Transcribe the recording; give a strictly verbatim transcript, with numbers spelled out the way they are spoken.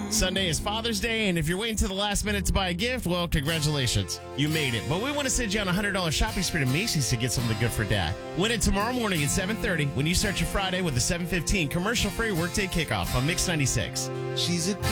Sunday is Father's Day, and if you're waiting to the last minute to buy a gift, well, congratulations. You made it. But we want to send you on a one hundred dollars shopping spree to Macy's to get something good for Dad. Win it tomorrow morning at seven thirty when you start your Friday with the seven fifteen commercial-free workday kickoff on Mix ninety-six. She's a